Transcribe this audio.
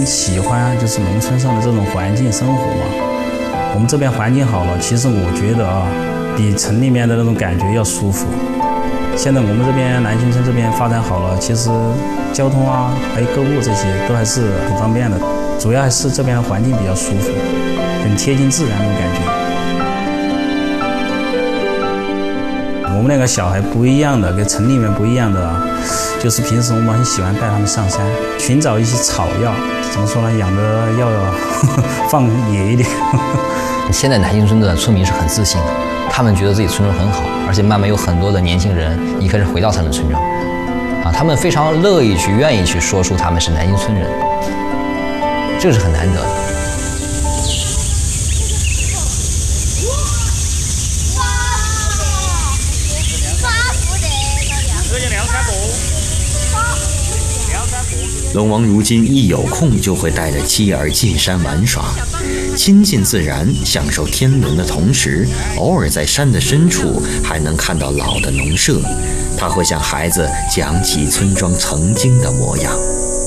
喜欢就是农村上的这种环境生活嘛。我们这边环境好了，其实我觉得比城里面的那种感觉要舒服。现在我们这边南浔村这边发展好了，其实交通还有购物这些都还是很方便的，主要还是这边的环境比较舒服，很贴近自然那种感觉。我们那个小孩不一样的，跟城里面不一样的，就是平时我们很喜欢带他们上山，寻找一些草药，怎么说呢，养的要放野一点。 现在南浔村的村民是很自信的，他们觉得自己村庄很好，而且慢慢有很多的年轻人一开始回到他们村庄，他们非常乐意去、愿意去说出他们是南浔村人，这个是很难得的。 龙王如今一有空就会带着妻儿进山玩耍，亲近自然，享受天伦的同时，偶尔在山的深处还能看到老的农舍，他会向孩子讲起村庄曾经的模样。